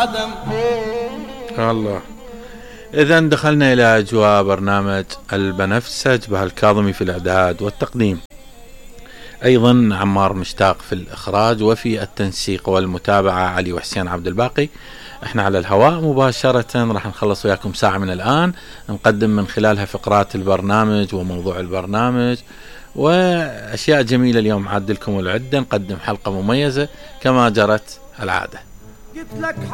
الله. إذا دخلنا إلى أجواء برنامج البنفسج، بها الكاظمي في الإعداد والتقديم، أيضا عمار مشتاق في الإخراج، وفي التنسيق والمتابعة علي وحسين عبد الباقي. احنا على الهواء مباشرة، راح نخلص وياكم ساعة من الآن، نقدم من خلالها فقرات البرنامج وموضوع البرنامج وأشياء جميلة. اليوم عاد لكم العدة، نقدم حلقة مميزة كما جرت العادة.